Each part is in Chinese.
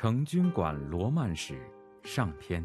成均馆罗曼史上篇。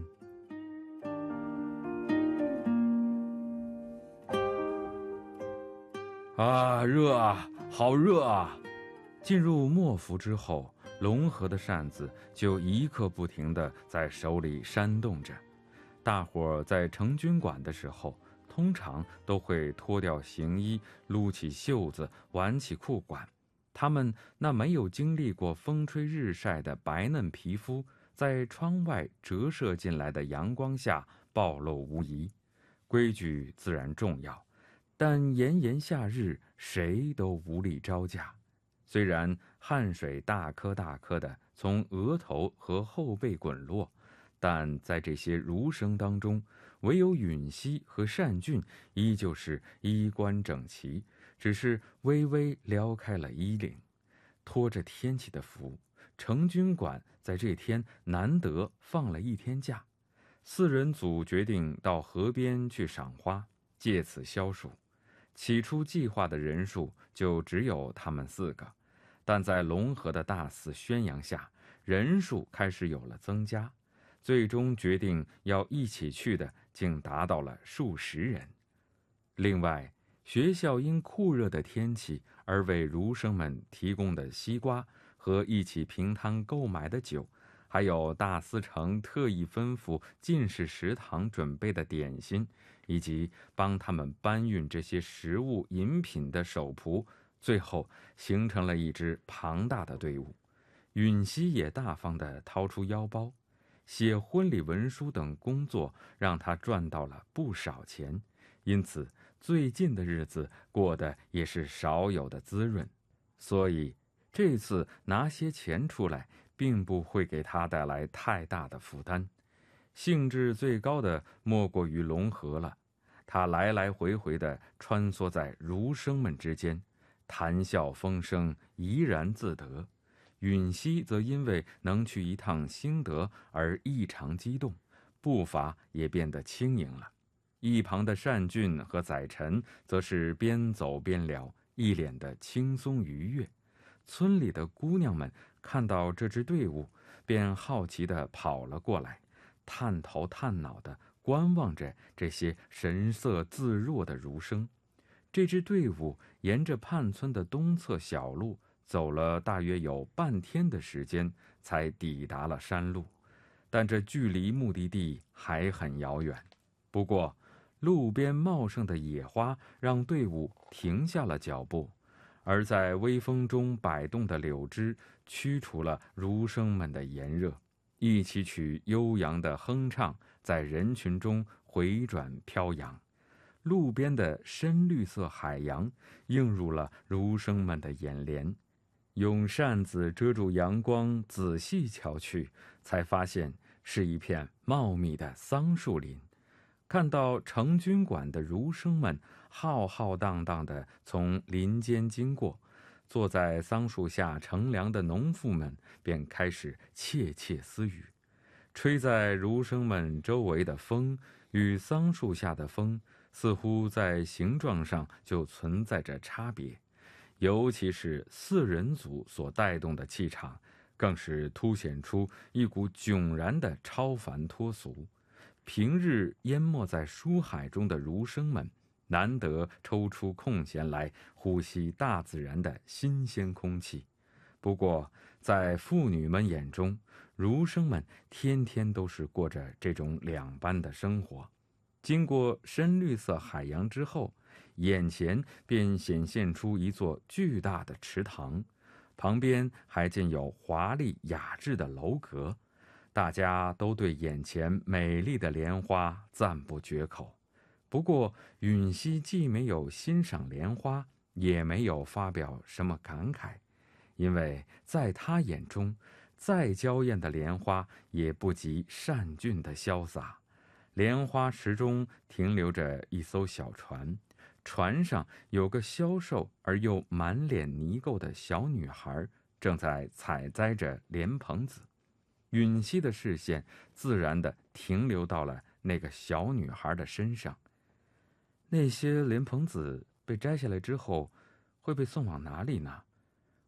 啊，热啊，好热啊！进入末伏之后，龙河的扇子就一刻不停地在手里扇动着。大伙在成均馆的时候，通常都会脱掉行衣，撸起袖子，挽起裤管。他们那没有经历过风吹日晒的白嫩皮肤，在窗外折射进来的阳光下暴露无遗。规矩自然重要，但炎炎夏日，谁都无力招架。虽然汗水大颗大颗的从额头和后背滚落，但在这些儒生当中，唯有允熙和单俊依旧是衣冠整齐，只是微微撩开了衣领。拖着天气的福，成均馆在这天难得放了一天假，四人组决定到河边去赏花，借此消暑。起初计划的人数就只有他们4个，但在龙河的大肆宣扬下，人数开始有了增加，最终决定要一起去的竟达到了数十人。另外，学校因酷热的天气而为儒生们提供的西瓜和一起平摊购买的酒，还有大司城特意吩咐进士食堂准备的点心，以及帮他们搬运这些食物饮品的手仆，最后形成了一支庞大的队伍。允熙也大方地掏出腰包，写婚礼文书等工作让他赚到了不少钱，因此最近的日子过得也是少有的滋润。所以这次拿些钱出来并不会给他带来太大的负担。兴致最高的莫过于龙河了，他来来回回地穿梭在儒生们之间，谈笑风生，怡然自得。允熙则因为能去一趟兴德而异常激动，步伐也变得轻盈了。一旁的单俊和载臣则是边走边聊，一脸的轻松愉悦。村里的姑娘们看到这支队伍，便好奇地跑了过来，探头探脑地观望着这些神色自若的儒生。这支队伍沿着畔村的东侧小路走了大约有半天的时间，才抵达了山路，但这距离目的地还很遥远。不过路边茂盛的野花让队伍停下了脚步，而在微风中摆动的柳枝驱除了儒生们的炎热，一起曲悠扬的哼唱在人群中回转飘扬。路边的深绿色海洋映入了儒生们的眼帘，用扇子遮住阳光，仔细瞧去，才发现是一片茂密的桑树林。看到成均馆的儒生们浩浩荡荡地从林间经过，坐在桑树下乘凉的农妇们便开始窃窃私语。吹在儒生们周围的风与桑树下的风似乎在形状上就存在着差别，尤其是4人组所带动的气场，更是凸显出一股迥然的超凡脱俗。平日淹没在书海中的儒生们，难得抽出空闲来呼吸大自然的新鲜空气。不过在妇女们眼中，儒生们天天都是过着这种两般的生活。经过深绿色海洋之后，眼前便显现出一座巨大的池塘，旁边还建有华丽雅致的楼阁。大家都对眼前美丽的莲花赞不绝口。不过允熙既没有欣赏莲花，也没有发表什么感慨，因为在他眼中，再娇艳的莲花也不及单俊的潇洒。莲花池中停留着一艘小船，船上有个消瘦而又满脸泥垢的小女孩，正在采摘着莲蓬子。允熙的视线自然地停留到了那个小女孩的身上。那些莲蓬子被摘下来之后会被送往哪里呢？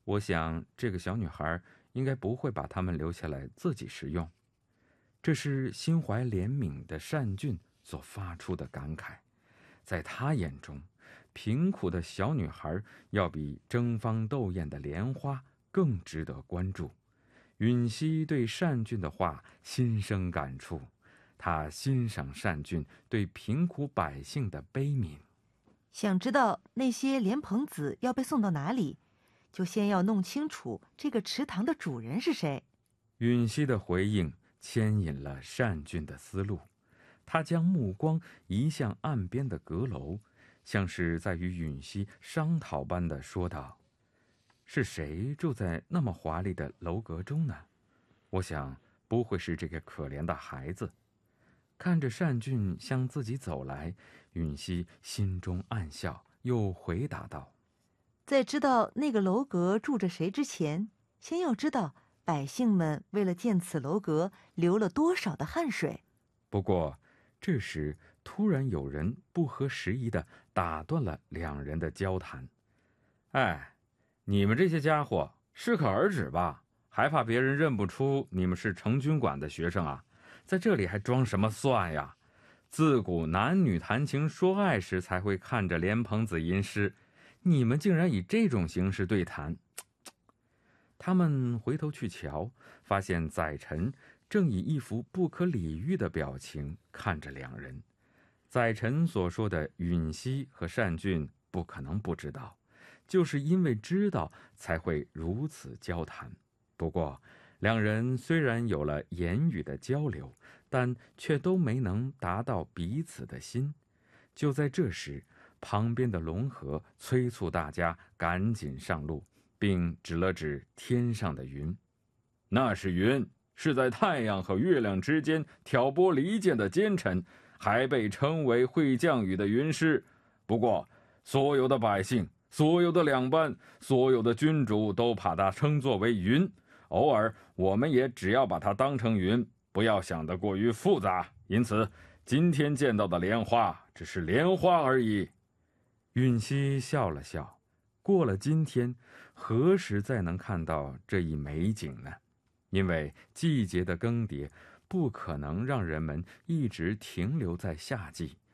我想这个小女孩应该不会把它们留下来自己食用。这是心怀怜悯的单俊所发出的感慨。在他眼中，贫苦的小女孩要比争芳斗艳的莲花更值得关注。允熙对单俊的话心生感触，他欣赏单俊对贫苦百姓的悲悯。 想知道那些莲蓬子要被送到哪里，就先要弄清楚这个池塘的主人是谁。 允熙的回应牵引了单俊的思路，他将目光移向岸边的阁楼，像是在与允熙商讨般地说道：是谁住在那么华丽的楼阁中呢？我想不会是这个可怜的孩子。看着单俊向自己走来，允熙心中暗笑，又回答道： 在知道那个楼阁住着谁之前，先要知道百姓们为了建此楼阁流了多少的汗水。 不过这时突然有人不合时宜地打断了两人的交谈。哎，你们这些家伙适可而止吧，还怕别人认不出你们是成军馆的学生啊？在这里还装什么蒜呀？自古男女谈情说爱时才会看着莲蓬子吟诗，你们竟然以这种形式对谈。他们回头去瞧，发现宰臣正以一副不可理喻的表情看着两人。宰臣所说的允熙和单俊不可能不知道，就是因为知道才会如此交谈。不过两人虽然有了言语的交流，但却都没能达到彼此的心。就在这时，旁边的龙河催促大家赶紧上路，并指了指天上的云：那是云，是在太阳和月亮之间挑拨离间的奸臣，还被称为会降雨的云师。不过所有的百姓，所有的两班，所有的君主都把它称作为云，偶尔我们也只要把它当成云，不要想得过于复杂。因此今天见到的莲花只是莲花而已。允熙笑了笑，过了今天，何时再能看到这一美景呢？因为季节的更迭不可能让人们一直停留在夏季，